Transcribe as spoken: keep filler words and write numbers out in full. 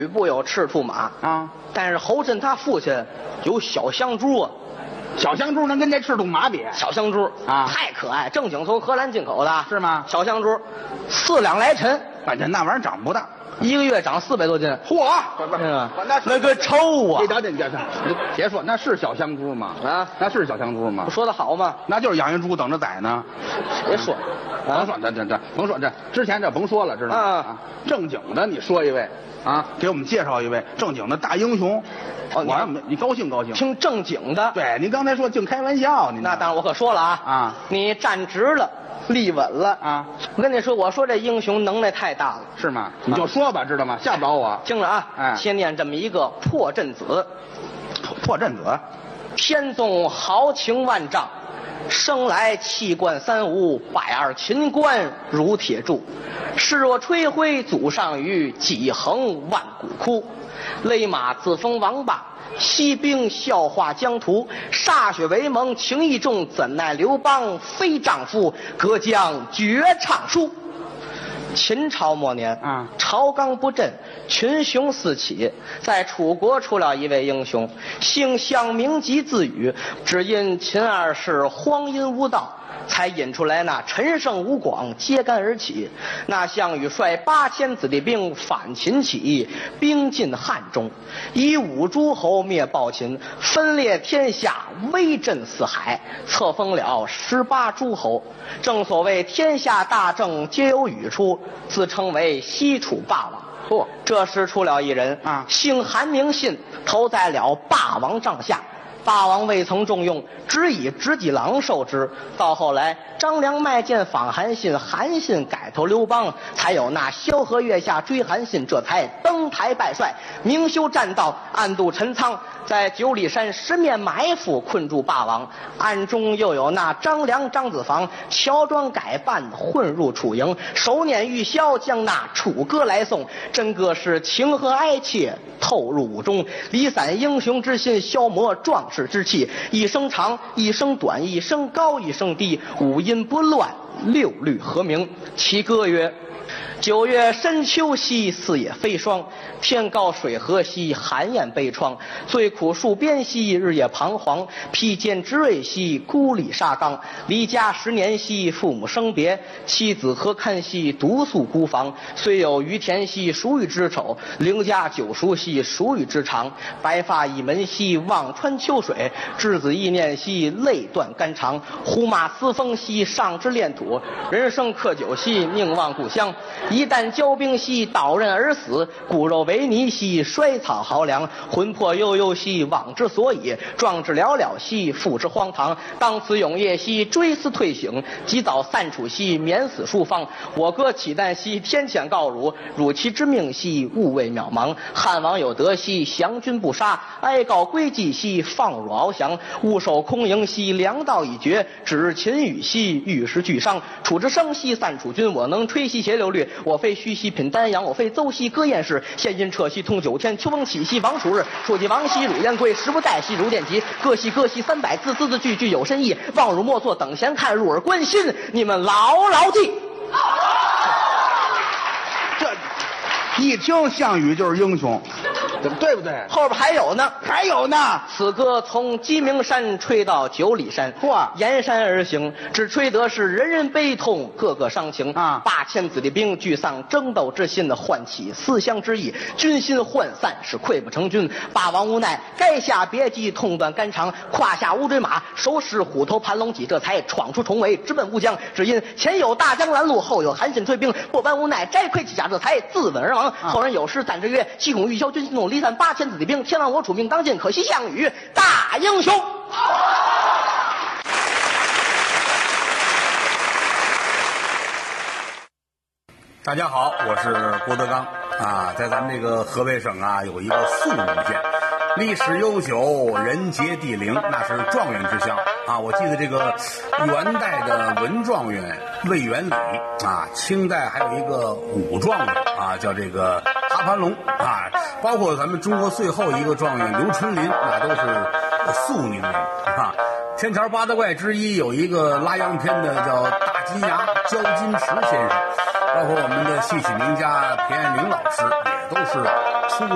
吕布有赤兔马啊， 但是侯震他父亲有小香猪啊。 小香猪能跟这赤兔马比？ 小香猪啊， 太可爱，正经从荷兰进口的， 是吗？ 小香猪四两来沉， 反正那玩意儿长不大， 一个月长四百多斤。 嚯！ 嗯， 那那个臭啊！ 你瞧，你瞧，你别说，那是小香猪吗？ 啊， 那是小香猪吗？ 不说的好吗？ 那就是养一猪等着宰呢。 别说， 甭说这这这，甭说这之前这甭说了，知道吗？啊，正经的，你说一位啊，给我们介绍一位正经的大英雄。哦，我让你高兴高兴。 听正经的。 对，您刚才说净开玩笑，您那当然我可说了啊啊， 你站直了。立稳了啊！ 我跟你说，我说这英雄能耐太大了， 是吗？你就说吧，知道吗？吓不着我。 听着啊， 哎， 先念这么一个破阵子。 破阵子， 天纵豪情万丈，生来气贯三吴，百二秦关如铁柱。势若吹灰祖上虞，几横万古枯。勒马自封王霸，西兵笑话疆土。歃血为盟，情义重，怎奈刘邦非丈夫？隔江绝唱书。秦朝末年啊， 朝纲不振，群雄四起，在楚国出了一位英雄，姓项，名籍，字羽。只因秦二世荒淫无道，才引出来那陈胜吴广揭竿而起。那项羽率八千子弟兵反秦起义，兵进汉中，以五诸侯灭暴秦，分裂天下，威震四海，册封了十八诸侯。正所谓天下大政皆由羽出，自称为西楚霸王。 嚯， 这时出了一人啊， 姓韩名信，投在了霸王帐下。霸王未曾重用，只以直戟郎受之。到后来，张良卖剑访韩信，韩信改投刘邦，才有那萧何月下追韩信，这才登台拜帅，明修栈道，暗度陈仓，在九里山十面埋伏，困住霸王。暗中又有那张良、张子房乔装改扮，混入楚营，手捻玉箫，将那楚歌来送。真个是情和哀切透入伍中，离散英雄之心，消磨壮士之气。一声长，一声短，一声高，一声低，五音不乱，六律和鸣。其歌曰：九月深秋兮，四野飞霜。天高水河兮，寒雁悲怆。最苦戍边兮，日夜彷徨。披坚执锐兮，孤立沙冈。离家十年兮，父母生别。妻子何堪兮，独宿孤房。虽有于田兮，孰与之丑？邻家九叔兮，孰与之长？白发倚门兮，望穿秋水。稚子意念兮，泪断肝肠。胡马嘶风兮，上之炼土。人生客酒兮，宁忘故乡。一旦交兵兮，倒刃而死。骨肉为泥兮，衰草豪凉。魂魄悠悠兮，往之所以。壮志寥寥兮，复之荒唐。当此永夜兮，追思退省。及早散处兮，免死书方。我歌岂旦兮，天谴告汝。汝其之命兮，勿谓渺茫。汉王有德兮，降君不杀。哀告归计兮，放汝翱翔。勿守空营兮，粮道已绝。只日秦羽兮，玉石俱伤。楚之生兮，散楚军。我能吹兮，斜流略。我非虚兮，品丹阳。我非邹兮，歌燕市。现因彻兮，通九天。秋风起兮，王楚日。朔气王兮，汝燕归。时不待兮，如电急。各兮各兮，三百字，字字句句有深意。望汝莫作等闲看，入耳关心。你们牢牢记。 这一听项羽就是英雄，对不对？ 后边还有呢， 还有呢。 此歌从鸡鸣山吹到九里山， 嚯， 沿山而行，只吹得是人人悲痛，个个伤情啊！ 八千子弟兵俱丧争斗之心，唤起思乡之意，军心涣散，是溃不成军。霸王无奈，该下别骑，痛断肝肠，胯下乌骓马，手使虎头盘龙戟，这才闯出重围，直奔乌江。只因前有大江拦路，后有韩信追兵，不般无奈，摘盔起甲，这才自刎而亡。啊、后人有诗赞之曰：七孔玉箫军心动，离散八千子弟兵，天亡我楚命当尽，可惜项羽大英雄。 大家好，我是郭德纲啊，在咱们这个河北省啊，有一个肃武县，历史悠久，人杰地灵，那是状元之乡啊。我记得这个元代的文状元魏元礼啊，清代还有一个武状元啊，叫这个哈盘龙啊，包括咱们中国最后一个状元刘春霖，那都是肃宁人啊。天桥八大怪之一有一个拉洋片的叫大金牙焦金池先生，包括我们的戏曲名家田爱玲老师，也都是出